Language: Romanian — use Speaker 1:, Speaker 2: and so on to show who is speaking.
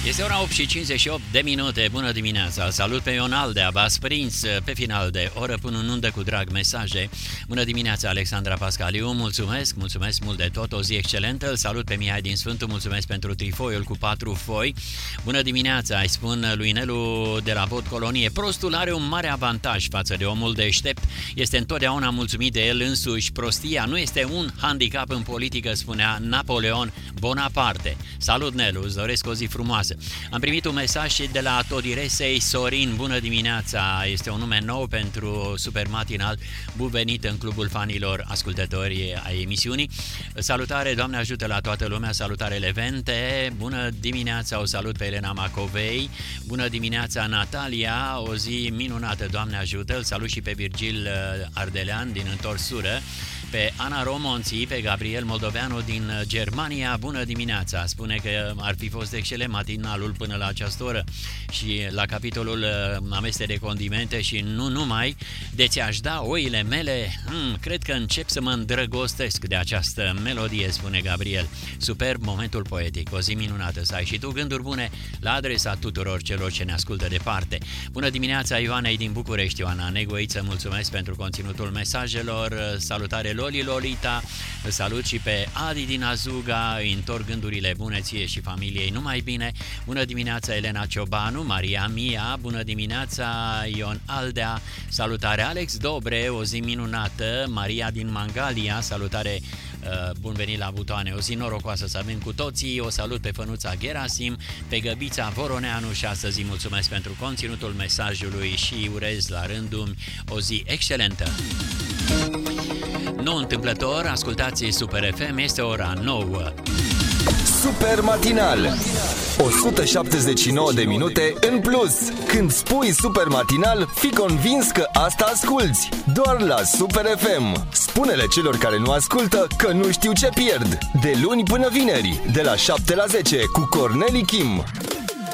Speaker 1: Este ora 8 și 58 de minute. Bună dimineața! Salut pe Ion Aldea, v-ați prins pe final de oră până în undă cu drag mesaje. Bună dimineața, Alexandra Pascaliu, mulțumesc mult de tot, o zi excelentă. Îl salut pe Mihai din Sfântul, mulțumesc pentru trifoiul cu 4 foi. Bună dimineața, îi spun lui Nelu de la Vot Colonie. Prostul are un mare avantaj față de omul deștept, este întotdeauna mulțumit de el însuși. Prostia nu este un handicap în politică, spunea Napoleon Bonaparte. Salut, Nelu, îți doresc o zi frumoasă. Am primit un mesaj și de la Todiresei Sorin. Bună dimineața, este un nume nou pentru Super Matinal. Bun venit în clubul fanilor ascultători ai emisiunii. Salutare, Doamne ajută la toată lumea, salutare Levente. Bună dimineața, o salut pe Elena Macovei. Bună dimineața, Natalia, o zi minunată, Doamne ajută. Îl salut și pe Virgil Ardelean din Întorsură, pe Ana Romonții, pe Gabriel Moldoveanu din Germania. Bună dimineața! Spune că ar fi fost excelent matinalul până la această oră și la capitolul amestec de condimente și nu numai. De ți-aș da oile mele, cred că încep să mă îndrăgostesc de această melodie, spune Gabriel. Superb momentul poetic, o zi minunată să ai și tu gânduri bune la adresa tuturor celor ce ne ascultă departe. Bună dimineața, Ioanei din București, Ioana Negoiță, mulțumesc pentru conținutul mesajelor. Salutare Loli Lolita, salut și pe Adi din Azuga, îi întorc gândurile bune ție și familiei numai bine. Bună dimineața Elena Ciobanu, Maria Mia, bună dimineața Ion Aldea, salutare Alex Dobre, o zi minunată, Maria din Mangalia, salutare, bun venit la butoane, o zi norocoasă să avem cu toții, o salut pe Fănuța Gerasim, pe Găbița Voroneanu și astăzi îi mulțumesc pentru conținutul mesajului și urez la rândul o zi excelentă. Nu întâmplător, ascultați Super FM, este ora 9.
Speaker 2: Super Matinal, 179 de minute în plus. Când spui Super Matinal, fii convins că asta asculți. Doar la Super FM. Spune-le celor care nu ascultă că nu știu ce pierd. De luni până vineri, de la 7 la 10 cu Corneli Kim.